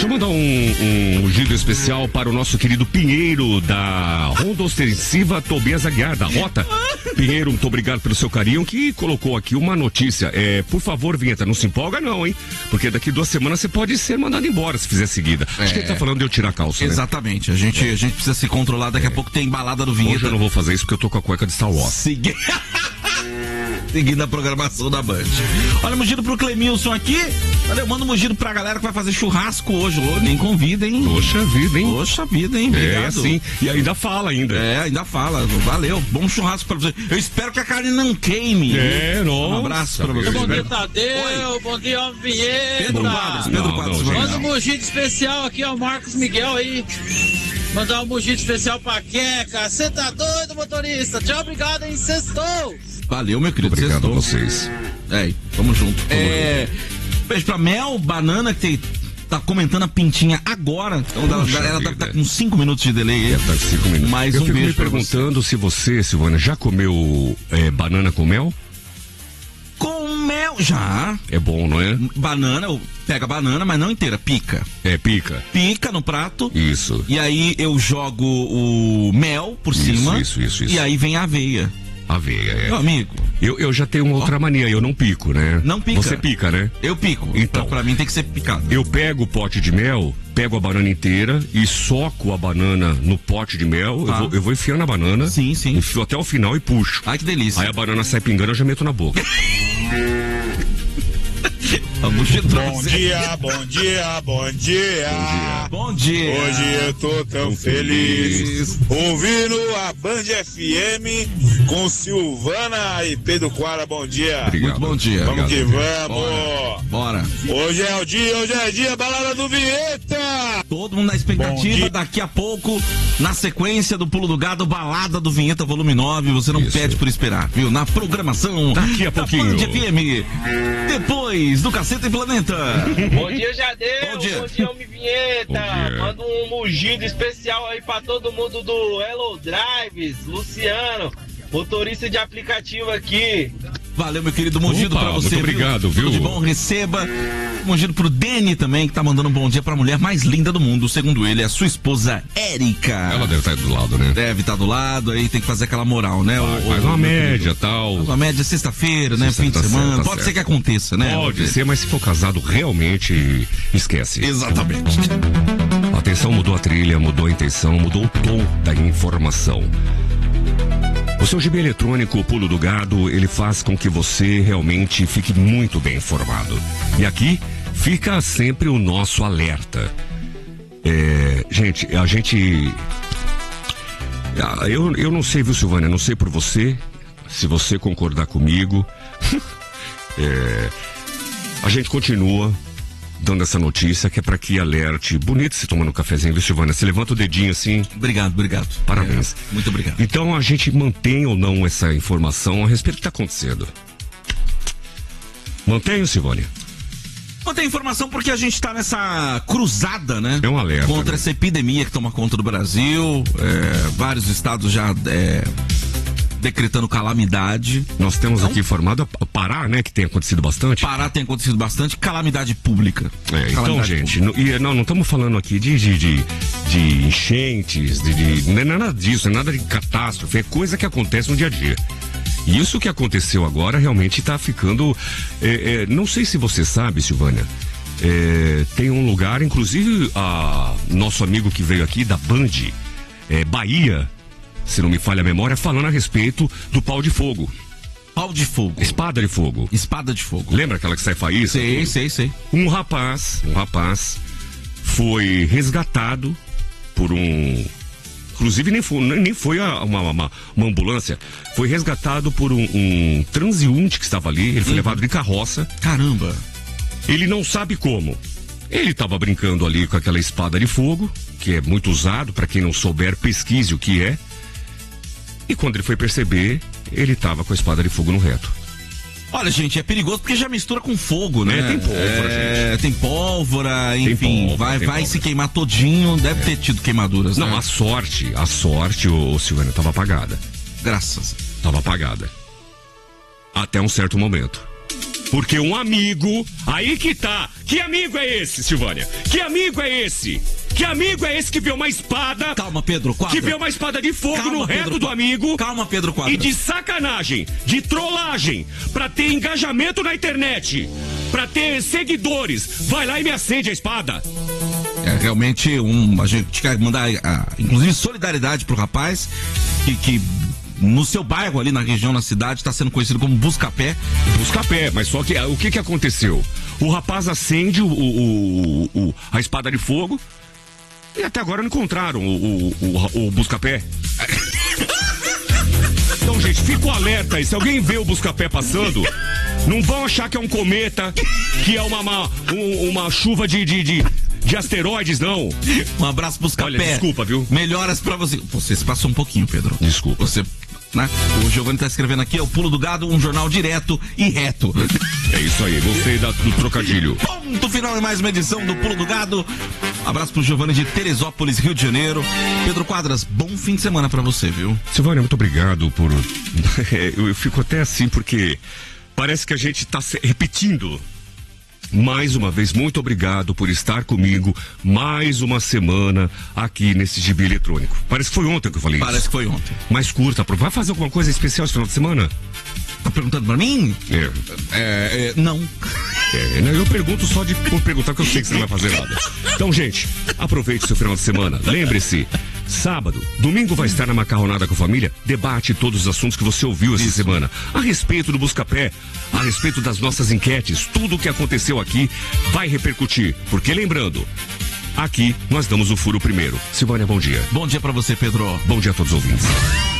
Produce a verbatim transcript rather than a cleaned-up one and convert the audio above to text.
Deixa eu mandar um, um giro especial para o nosso querido Pinheiro da Ronda Ostensiva Tobias Aguiar, da Rota. Pinheiro, muito obrigado pelo seu carinho, que colocou aqui uma notícia. É, por favor, Vinheta, não se empolga não, hein? Porque daqui duas semanas você pode ser mandado embora se fizer seguida. É. Acho que ele tá falando de eu tirar a calça, Exatamente, né? a gente, é. a gente precisa se controlar, daqui é. a pouco tem embalada do Vinheta. Hoje eu não vou fazer isso porque eu tô com a cueca de Star Wars. Segui... Seguindo a programação da Band. Olha, mugido pro Clemilson aqui. Olha, eu mando um mugido pra galera que vai fazer churrasco hoje. Nem convida, hein? Poxa vida, hein? Poxa vida, hein? Obrigado. É assim. E ainda fala ainda. É, ainda fala. Valeu. Bom churrasco pra você. Eu espero que a carne não queime. É, não. Um abraço pra você. Bom dia, Tadeu. Bom dia, Homem Vinheta. Pedro Quadros. Pedro Quadros. Manda um mugido especial aqui ao Marcos Miguel aí. Mandar um mugido especial pra Queca. Você tá doido, motorista? Tchau, obrigado, hein? Sextou. Valeu, meu querido. Obrigado Sextou. a vocês. É, tamo junto. Tamo é, junto. Beijo pra Mel Banana, que tem, tá comentando a pintinha agora. Então, Puxa ela vida. tá, tá com cinco minutos de delay aí. É, tá com cinco minutos. Mais Eu um fico beijo me pra perguntando se você, Silvana, já comeu é, banana com mel? Com mel, já. É bom, não é? Banana, eu pego a banana, mas não inteira, pica. É, pica. Pica no prato. Isso. E aí eu jogo o mel por Isso, cima. isso, isso, isso. E aí vem a aveia. Aveia, é. Meu amigo. Eu, eu já tenho uma outra mania, eu não pico, né? Não pica. Você pica, né? Eu pico. Então. Pra, pra mim tem que ser picado. Eu pego o pote de mel, pego a banana inteira e soco a banana no pote de mel. Tá. Eu, vou, eu vou enfiando a banana. Sim, sim. Enfio até o final e puxo. Ai, que delícia. Aí a banana sai pingando, eu já meto na boca. Vamos de Bom dia, bom dia, bom dia. Bom dia. Hoje eu tô tão feliz, ouvindo a Band F M com Silvana e Pedro Quara. Bom dia. Obrigado. Muito bom dia. Vamos Obrigado. que vamos. Bora. Hoje é o dia, hoje é dia, balada do Vinheta. Todo mundo na Bom expectativa, dia. daqui a pouco, na sequência do Pulo do Gado, balada do Vinheta volume nove, você não Isso. pede por esperar, viu? Na programação Daqui a da pouquinho. Band F M, depois do Caceta e Planeta. Bom dia, Jadeu. Bom dia. Bom dia, Homem Vinheta. Bom dia. Manda um mugido especial aí pra todo mundo do Hello Drives. Luciano, motorista de aplicativo aqui. Valeu, meu querido Mungido, Opa, pra você. muito obrigado, viu? Tudo de bom, receba. Mungido pro Deni também, que tá mandando um bom dia pra mulher mais linda do mundo, segundo ele, a sua esposa Érica. Ela deve estar do lado, né? Deve estar do lado, aí tem que fazer aquela moral, né? Faz, o, faz o- uma o- média, tal. Faz uma média sexta-feira, né? Sexta- Fim de tá semana. certo, tá Pode certo. ser que aconteça, né? Pode ser, mas se for casado, realmente esquece. Exatamente. Atenção, mudou a trilha, mudou a intenção, mudou o tom da informação. O seu G B eletrônico, o Pulo do Gado, ele faz com que você realmente fique muito bem informado. E aqui fica sempre o nosso alerta. É, gente, a gente... Ah, Eu, eu não sei, viu, Silvânia? Não sei por você, se você concordar comigo. É, a gente continua dando essa notícia que é para que alerte. Bonito se tomando um cafezinho, viu, Silvânia? Você levanta o dedinho assim. Obrigado, obrigado. Parabéns. É, muito obrigado. Então a gente mantém ou não essa informação a respeito do que está acontecendo. Mantenha, Silvânia. Mantém informação porque a gente tá nessa cruzada, né? É um alerta, Contra né? essa epidemia que toma conta do Brasil. É, vários estados já é, decretando calamidade. Nós temos Então- aqui informado a Pará, né, que tem acontecido bastante. Pará tem acontecido bastante calamidade pública. É, então, Calamidade gente, pública. não, e, não, não estamos falando aqui de, de, de, de enchentes, de, de, não é nada disso, não é nada de catástrofe, é coisa que acontece no dia a dia. E isso que aconteceu agora realmente está ficando. É, é, não sei se você sabe, Silvânia. É, tem um lugar, inclusive, a, nosso amigo que veio aqui da Band, é, Bahia, se não me falha a memória, falando a respeito do pau de fogo. Pau de fogo. Espada de fogo. Espada de fogo. Lembra aquela que sai faísca? Sei, sei, sei. Um rapaz, um rapaz foi resgatado por um... Inclusive nem foi, nem foi a- uma, uma, uma ambulância, foi resgatado por um, um transeunte que estava ali, ele foi levado de carroça, Caramba. ele não sabe como. Ele estava brincando ali com aquela espada de fogo, que é muito usado, para quem não souber, pesquise o que é. E quando ele foi perceber, ele estava com a espada de fogo no reto. Olha, gente, é perigoso porque já mistura com fogo, né? É, tem pólvora, É, tem pólvora, enfim, pólvora, vai, tem vai pólvora. se queimar todinho, deve ter tido queimaduras, Não, né? a sorte, a sorte, ô, ô Silvana, estava apagada. Graças. Estava apagada. Até um certo momento. Porque um amigo, aí que tá. Que amigo é esse, Silvânia? Que amigo é esse? Que amigo é esse que vê uma espada... Calma, Pedro Quadra. Que vê uma espada de fogo Calma, no reto Pedro do Quadra. amigo. Calma, Pedro Quadra. E de sacanagem, de trollagem, pra ter engajamento na internet, pra ter seguidores, vai lá e me acende a espada. É realmente um... A gente quer mandar, ah, inclusive, solidariedade pro rapaz que... que no seu bairro, ali na região, na cidade, está sendo conhecido como Buscapé. Buscapé, mas só que o que que aconteceu? O rapaz acende o, o, o, o, a espada de fogo e até agora não encontraram o, o, o, o Buscapé. Então, gente, fica o alerta aí. Se alguém vê o Buscapé passando, não vão achar que é um cometa, que é uma, uma, um, uma chuva de... de, de De asteroides, não. Um abraço pros Capé. Olha, desculpa, viu? Melhoras pra você. Você se passou um pouquinho, Pedro. Desculpa. Você, né? O Giovanni tá escrevendo aqui, é o Pulo do Gado, um jornal direto e reto. É isso aí, gostei da, do trocadilho. Ponto final em mais uma edição do Pulo do Gado. Abraço pro Giovanni de Teresópolis, Rio de Janeiro. Pedro Quadras, bom fim de semana pra você, viu? Silvânia, muito obrigado por... Eu fico até assim porque parece que a gente tá se repetindo. Mais uma vez, muito obrigado por estar comigo mais uma semana aqui nesse Gibi Eletrônico. Parece que foi ontem que eu falei Parece isso. que foi ontem. Mais curta. Vai fazer alguma coisa especial esse final de semana? Tá perguntando pra mim? É. É, é não. É, eu pergunto só de por perguntar, que eu sei que você não vai fazer nada. Então, gente, aproveite o seu final de semana. Lembre-se, sábado, domingo vai estar na Macarronada com a Família, debate todos os assuntos que você ouviu essa Isso. semana. A respeito do Buscapé, a respeito das nossas enquetes, tudo o que aconteceu aqui vai repercutir. Porque lembrando, aqui nós damos o furo primeiro. Silvânia, bom dia. Bom dia pra você, Pedro. Bom dia a todos os ouvintes.